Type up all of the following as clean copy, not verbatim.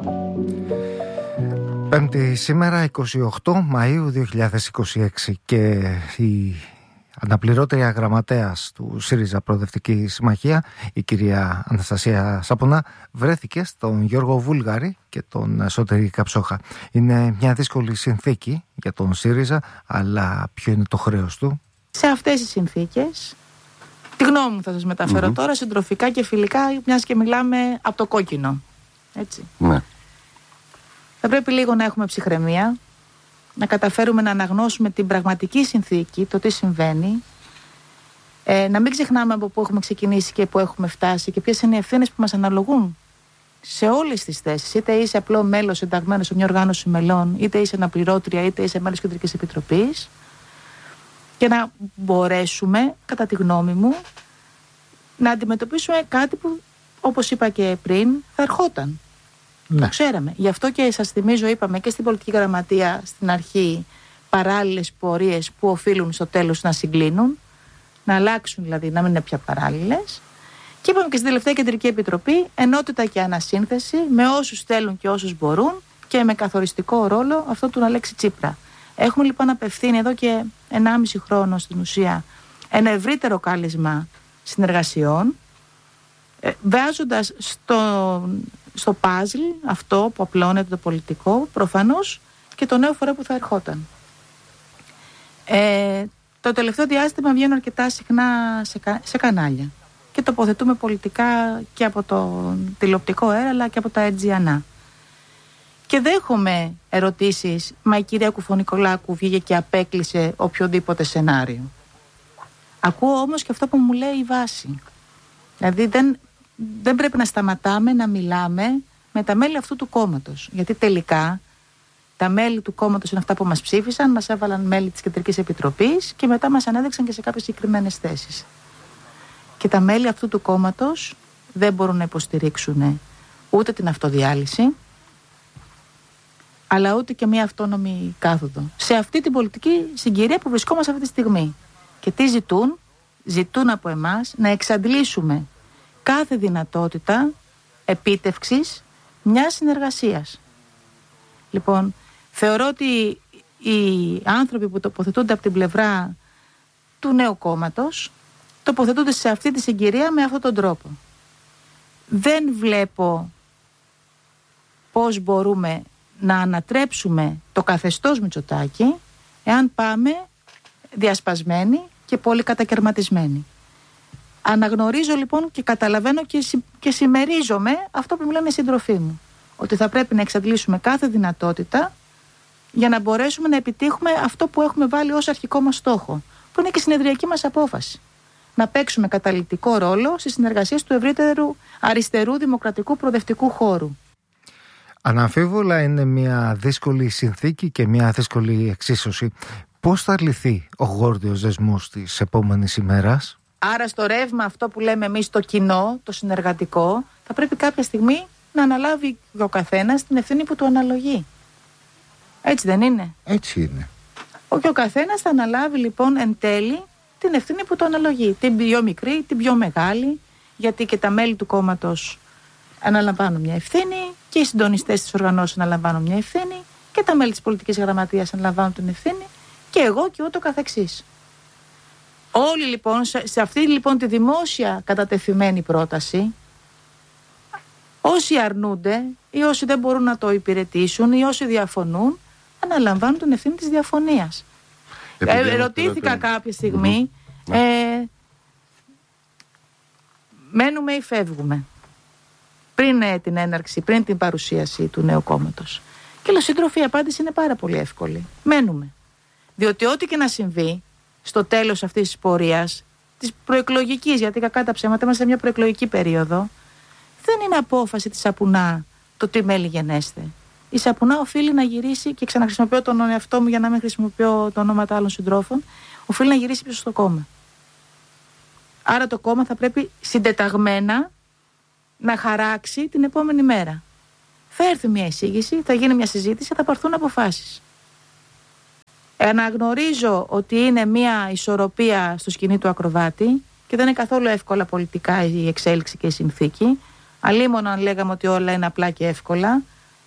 Πέμπτη σήμερα, 28 Μαΐου 2026, και η αναπληρώτρια γραμματέας του ΣΥΡΙΖΑ Προοδευτική Συμμαχία, η κυρία Αναστασία Σαπονά, βρέθηκε στον Γιώργο Βούλγαρη και τον Σωτήρη Καψόχα. Είναι μια δύσκολη συνθήκη για τον ΣΥΡΙΖΑ, αλλά ποιο είναι το χρέος του? Σε αυτές τις συνθήκες, τη γνώμη μου θα σας μεταφέρω τώρα, συντροφικά και φιλικά, μιας και μιλάμε από το κόκκινο. Έτσι. Ναι. Θα πρέπει λίγο να έχουμε ψυχραιμία, να καταφέρουμε να αναγνώσουμε την πραγματική συνθήκη, το τι συμβαίνει, να μην ξεχνάμε από πού έχουμε ξεκινήσει και πού έχουμε φτάσει και ποιες είναι οι ευθύνες που μας αναλογούν σε όλες τις θέσεις. Είτε είσαι απλό μέλος ενταγμένο σε μια οργάνωση μελών, είτε είσαι αναπληρώτρια, είτε είσαι μέλος Κεντρικής Επιτροπής, και να μπορέσουμε, κατά τη γνώμη μου, να αντιμετωπίσουμε κάτι που, όπως είπα και πριν, θα ερχόταν. Ναι. Το ξέραμε. Γι' αυτό και σας θυμίζω, είπαμε και στην πολιτική γραμματεία στην αρχή, παράλληλες πορείες που οφείλουν στο τέλος να συγκλίνουν, να αλλάξουν δηλαδή, να μην είναι πια παράλληλες. Και είπαμε και στην τελευταία Κεντρική Επιτροπή, ενότητα και ανασύνθεση με όσους θέλουν και όσους μπορούν, και με καθοριστικό ρόλο αυτό του Αλέξη Τσίπρα. Έχουμε λοιπόν απευθύνει εδώ και 1,5 χρόνο στην ουσία ένα ευρύτερο κάλεσμα συνεργασιών, βάζοντας στο παζλ αυτό που απλώνεται το πολιτικό, προφανώς και το νέο φορέα που θα ερχόταν. Το τελευταίο διάστημα βγαίνουν αρκετά συχνά σε κανάλια και τοποθετούμε πολιτικά και από το τηλεοπτικό αέρα αλλά και από τα Αιτζιανά. Και δέχομαι ερωτήσεις, μα η κυρία Κουφονικολάκου βγήκε και απέκλεισε οποιοδήποτε σενάριο. Ακούω όμως και αυτό που μου λέει η βάση. Δηλαδή δεν πρέπει να σταματάμε να μιλάμε με τα μέλη αυτού του κόμματος. Γιατί τελικά τα μέλη του κόμματος είναι αυτά που μας ψήφισαν, μας έβαλαν μέλη της Κεντρικής Επιτροπής και μετά μας ανέδειξαν και σε κάποιες συγκεκριμένες θέσεις. Και τα μέλη αυτού του κόμματος δεν μπορούν να υποστηρίξουν ούτε την αυτοδιάλυση, αλλά ούτε και μια αυτόνομη κάθοδο σε αυτή την πολιτική συγκυρία που βρισκόμαστε αυτή τη στιγμή. Και τι ζητούν? Ζητούν από εμάς να εξαντλήσουμε κάθε δυνατότητα επίτευξης μιας συνεργασίας. Λοιπόν, θεωρώ ότι οι άνθρωποι που τοποθετούνται από την πλευρά του νέου κόμματος τοποθετούνται σε αυτή τη συγκυρία με αυτόν τον τρόπο. Δεν βλέπω πώς μπορούμε να ανατρέψουμε το καθεστώς Μητσοτάκη εάν πάμε διασπασμένοι και πολύ κατακερματισμένοι. Αναγνωρίζω λοιπόν και καταλαβαίνω και συμμερίζομαι αυτό που μου λένε οι σύντροφοί μου, ότι θα πρέπει να εξαντλήσουμε κάθε δυνατότητα για να μπορέσουμε να επιτύχουμε αυτό που έχουμε βάλει ως αρχικό μας στόχο, που είναι και η συνεδριακή μας απόφαση. Να παίξουμε καταλυτικό ρόλο στις συνεργασίες του ευρύτερου αριστερού δημοκρατικού προοδευτικού χώρου. Αναμφίβολα είναι μια δύσκολη συνθήκη και μια δύσκολη εξίσωση. Πώς θα λυθεί ο γόρδιος δεσμός της επόμενης ημέρας? Άρα στο ρεύμα αυτό που λέμε εμείς το κοινό, το συνεργατικό, θα πρέπει κάποια στιγμή να αναλάβει ο καθένας την ευθύνη που του αναλογεί. Έτσι δεν είναι? Έτσι είναι. Και ο καθένας θα αναλάβει λοιπόν εν τέλει την ευθύνη που του αναλογεί. Την πιο μικρή, την πιο μεγάλη, γιατί και τα μέλη του κόμματος αναλαμβάνουν μια ευθύνη και οι συντονιστές της οργανώσεως αναλαμβάνουν μια ευθύνη και τα μέλη της πολιτικής γραμματείας αναλαμβάνουν την ευθύνη και εγώ και ούτω καθεξής. Όλοι λοιπόν, σε αυτή λοιπόν τη δημόσια κατατεθειμένη πρόταση, όσοι αρνούνται ή όσοι δεν μπορούν να το υπηρετήσουν ή όσοι διαφωνούν, αναλαμβάνουν την ευθύνη της διαφωνίας. Ρωτήθηκα κάποια στιγμή, μένουμε ή φεύγουμε πριν την έναρξη, πριν την παρουσίαση του νέου κόμματος? Και λέω, σύντροφοι, η απάντηση είναι πάρα πολύ εύκολη. Μένουμε. Διότι ό,τι και να συμβεί στο τέλος αυτής της πορείας, της προεκλογικής, γιατί κακά τα ψέματα είμαστε σε μια προεκλογική περίοδο, δεν είναι απόφαση της Σαπουνά το τι μέλη γενέστε. Η Σαπουνά οφείλει να γυρίσει, και ξαναχρησιμοποιώ τον εαυτό μου για να μην χρησιμοποιώ τα ονόματα άλλων συντρόφων, οφείλει να γυρίσει πίσω στο κόμμα. Άρα το κόμμα θα πρέπει συντεταγμένα να χαράξει την επόμενη μέρα. Θα έρθει μια εισήγηση, θα γίνει μια συζήτηση, θα πάρθουν αποφάσεις. Αναγνωρίζω ότι είναι μια ισορροπία στο σκηνή του ακροβάτη και δεν είναι καθόλου εύκολα πολιτικά η εξέλιξη και η συνθήκη. Αλίμονο αν λέγαμε ότι όλα είναι απλά και εύκολα.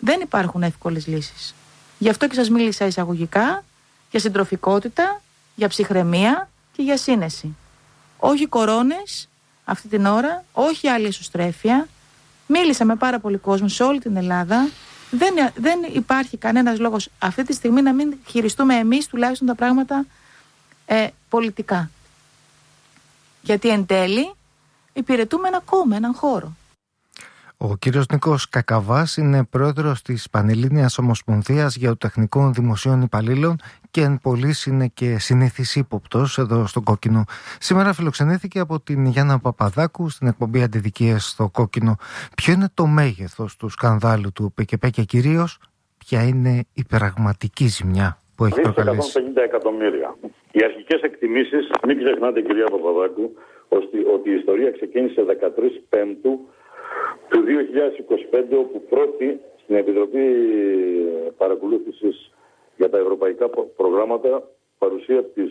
Δεν υπάρχουν εύκολες λύσεις. Γι' αυτό και σας μίλησα εισαγωγικά για συντροφικότητα, για ψυχραιμία και για σύνεση. Όχι κορώνες αυτή την ώρα, όχι άλλη εσωστρέφεια. Μίλησα με πάρα πολύ κόσμο σε όλη την Ελλάδα. Δεν υπάρχει κανένας λόγος αυτή τη στιγμή να μην χειριστούμε εμείς τουλάχιστον τα πράγματα πολιτικά. Γιατί εν τέλει υπηρετούμε ένα κόμμα, έναν χώρο. Ο κύριος Νίκος Κακαβάς είναι πρόεδρος της Πανελλήνιας Ομοσπονδίας Γεωτεχνικών Δημοσίων Υπαλλήλων και εν πολλοίς είναι και συνήθις ύποπτος εδώ στο Κόκκινο. Σήμερα φιλοξενήθηκε από την Γιάννα Παπαδάκου στην εκπομπή Αντιδικίες στο Κόκκινο. Ποιο είναι το μέγεθος του σκανδάλου του ΠΚΠ και κυρίως ποια είναι η πραγματική ζημιά που έχει προκαλέσει? 150 εκατομμύρια. Οι αρχικές εκτιμήσεις, μην ξεχνάτε κυρία Παπαδάκου, ότι η ιστορία ξεκίνησε 13 Πέμπτου του 2025, όπου πρώτη στην Επιτροπή Παρακολούθησης για τα Ευρωπαϊκά Προγράμματα, παρουσία της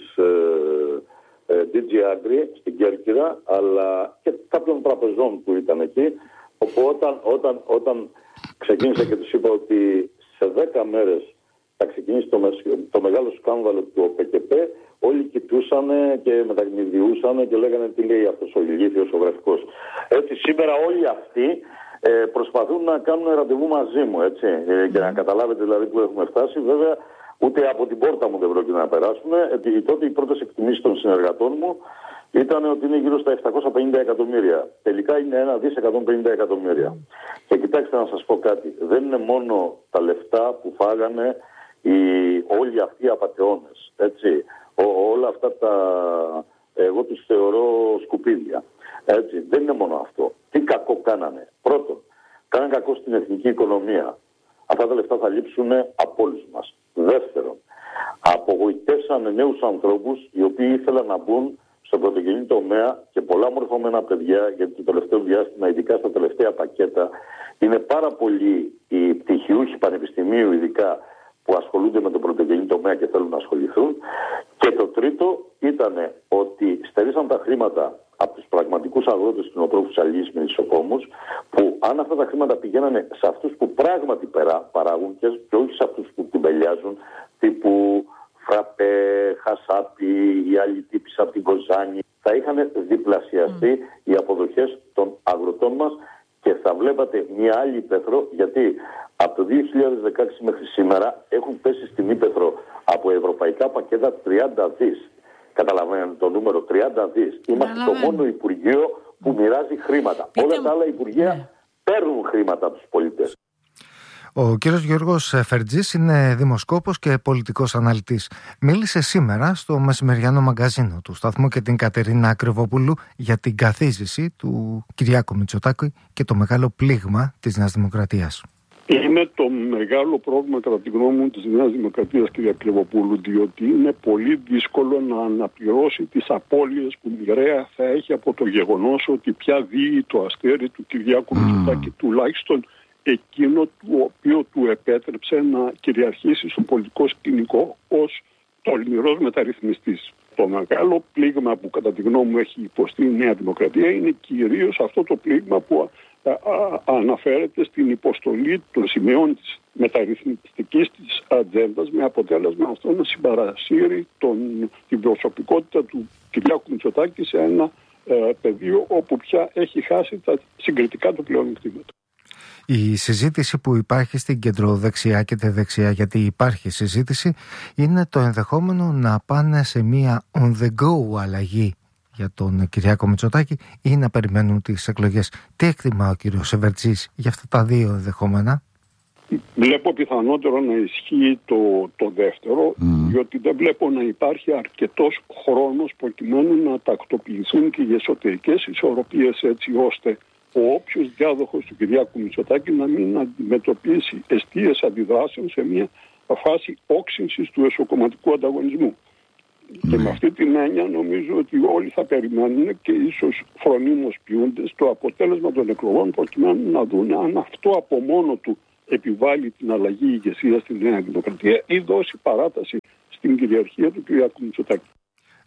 DG Agri στην Κέρκυρα, αλλά και κάποιων τραπεζών που ήταν εκεί, όπου όταν ξεκίνησα και τους είπα ότι σε 10 μέρες θα ξεκινήσει το μεγάλο σκάνδαλο του ΟΠΚΠ, όλοι κοιτούσαν και μεταγνηδιούσαν και λέγανε τι λέει αυτός ο ηλίθιος ο γραφικός. Έτσι σήμερα όλοι αυτοί προσπαθούν να κάνουν ραντεβού μαζί μου, έτσι, για να καταλάβετε δηλαδή που έχουμε φτάσει. Βέβαια ούτε από την πόρτα μου δεν πρόκειται να περάσουμε. Τότε οι πρώτες εκτιμήσεις των συνεργατών μου ήταν ότι είναι γύρω στα 750 εκατομμύρια. Τελικά είναι 1,150 εκατομμύρια. Και κοιτάξτε να σας πω κάτι. Δεν είναι μόνο τα λεφτά που φάγανε όλοι αυτοί οι απατεώνες. Έτσι. Όλα αυτά εγώ τους θεωρώ σκουπίδια. Έτσι. Δεν είναι μόνο αυτό. Τι κακό κάνανε? Πρώτον, κάνανε κακό στην εθνική οικονομία. Αυτά τα λεφτά θα λείψουν από όλους μας. Δεύτερον, απογοητεύσανε νέους ανθρώπους οι οποίοι ήθελαν να μπουν στον πρωτογενή τομέα και πολλά μορφωμένα παιδιά, γιατί το τελευταίο διάστημα, ειδικά στα τελευταία πακέτα, είναι πάρα πολλοί οι πτυχιούχοι πανεπιστημίου, ειδικά που ασχολούνται με τον πρωτογενή τομέα και θέλουν να ασχοληθούν. Και το τρίτο ήταν ότι στερήσαν τα χρήματα από τους πραγματικούς αγρότες, κτηνοτρόφους, αλληλείς, μελισσοκόμους, που αν αυτά τα χρήματα πηγαίνανε σε αυτούς που πράγματι παράγουν και όχι σε αυτούς που κουμπελιάζουν, τύπου Φραπέ, Χασάπι, οι άλλοι τύποι από την Κοζάνη, θα είχαν διπλασιαστεί οι αποδοχές των αγροτών μας και θα βλέπατε μια άλλη ύπαιθρο, γιατί από το 2016 μέχρι σήμερα έχουν πέσει στην ύπαιθρο από ευρωπαϊκά πακέτα 30 δις. Καταλαβαίνετε το νούμερο, 30 δις. Είμαστε το μόνο Υπουργείο που μοιράζει χρήματα. Όλα τα άλλα Υπουργεία παίρνουν χρήματα από τους πολίτες. Ο κύριος Γιώργος Φερτζής είναι δημοσκόπος και πολιτικός αναλυτής. Μίλησε σήμερα στο μεσημεριανό μαγκαζίνο του σταθμού και την Κατερίνα Ακριβοπούλου για την καθίζηση του Κυριάκου Μητσοτάκη και το μεγάλο πλήγμα της Νέας Δημοκρατίας. Είναι το μεγάλο πρόβλημα κατά τη γνώμη μου της Νέας Δημοκρατίας, κυρία Κλεβοπούλου, διότι είναι πολύ δύσκολο να αναπληρώσει τις απώλειες που μοιραία θα έχει από το γεγονός ότι πια δει το αστέρι του Κυριάκου Μητσοτάκη, τουλάχιστον εκείνο το οποίο του επέτρεψε να κυριαρχήσει στο πολιτικό σκηνικό ως τολμηρός μεταρρυθμιστής. Το μεγάλο πλήγμα που κατά τη γνώμη μου έχει υποστεί η Νέα Δημοκρατία είναι κυρίως αυτό το πλήγμα που αναφέρεται στην υποστολή των σημείων της μεταρρυθμιστικής της ατζέντας, με αποτέλεσμα αυτό να συμπαρασύρει την προσωπικότητα του Κυριάκου Μητσοτάκη σε ένα πεδίο όπου πια έχει χάσει τα συγκριτικά του πλεονεκτήματα. Η συζήτηση που υπάρχει στην κεντροδεξιά και τη δεξιά, γιατί υπάρχει συζήτηση, είναι το ενδεχόμενο να πάνε σε μια on the go αλλαγή για τον Κυριάκο Μητσοτάκη ή να περιμένουν τις εκλογές. Τι εκτιμά ο κύριος Σεβερτζής για αυτά τα δύο ενδεχόμενα? Βλέπω πιθανότερο να ισχύει το δεύτερο, διότι δεν βλέπω να υπάρχει αρκετός χρόνος προκειμένου να τακτοποιηθούν και οι εσωτερικές ισορροπίες, έτσι ώστε ο όποιος διάδοχος του Κυριάκου Μητσοτάκη να μην αντιμετωπίσει εστίες αντιδράσεων σε μια φάση όξυνσης του εσωκομματικού ανταγωνισμού. Και με αυτή την έννοια νομίζω ότι όλοι θα περιμένουν και ίσως φρονίμως ποιούνται στο αποτέλεσμα των εκλογών, προκειμένου να δουν αν αυτό από μόνο του επιβάλλει την αλλαγή ηγεσία στη Νέα Δημοκρατία ή δώσει παράταση στην κυριαρχία του Κυριάκου Μητσοτάκη.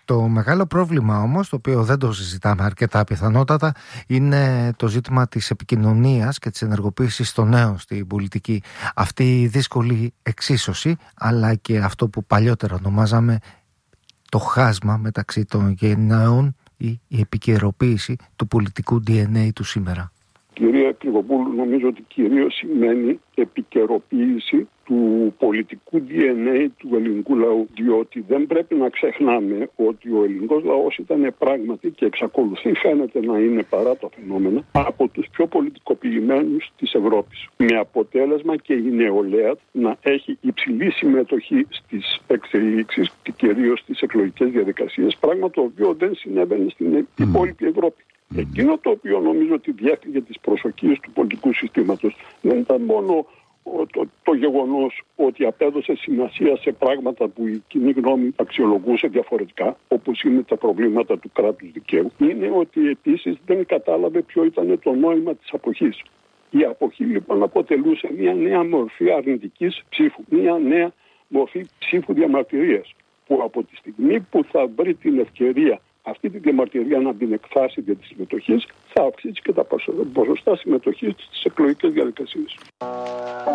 Το μεγάλο πρόβλημα όμως, το οποίο δεν το συζητάμε αρκετά πιθανότατα, είναι το ζήτημα της επικοινωνίας και της ενεργοποίησης των νέων στην πολιτική. Αυτή η δύσκολη εξίσωση, αλλά και αυτό που παλιότερα ονομάζαμε το χάσμα μεταξύ των γενναίων ή η επικαιροποίηση του πολιτικού DNA του σήμερα. Κυρία Κρυβοπούλου, νομίζω ότι κυρίως σημαίνει επικαιροποίηση του πολιτικού DNA του ελληνικού λαού, διότι δεν πρέπει να ξεχνάμε ότι ο ελληνικός λαός ήταν πράγματι και εξακολουθεί φαίνεται να είναι παρά τα φαινόμενα από τους πιο πολιτικοποιημένους της Ευρώπης. Με αποτέλεσμα και η νεολαία να έχει υψηλή συμμετοχή στις εξελίξεις και κυρίως στις εκλογικές διαδικασίες, πράγμα το οποίο δεν συνέβαινε στην υπόλοιπη Ευρώπη. Εκείνο το οποίο νομίζω ότι διέφυγε τις προσοχίες του πολιτικού συστήματος δεν ήταν μόνο το γεγονός ότι απέδωσε σημασία σε πράγματα που η κοινή γνώμη αξιολογούσε διαφορετικά, όπως είναι τα προβλήματα του κράτους δικαίου, είναι ότι επίσης δεν κατάλαβε ποιο ήταν το νόημα της αποχής. Η αποχή λοιπόν αποτελούσε μια νέα μορφή αρνητικής ψήφου, μια νέα μορφή ψήφου διαμαρτυρίας, που από τη στιγμή που θα βρει την ευκαιρία αυτή τη διαμαρτυρία να την εκφράσει για τη συμμετοχή, θα αυξήσει και τα ποσοστά συμμετοχής στις εκλογικές διαδικασίες.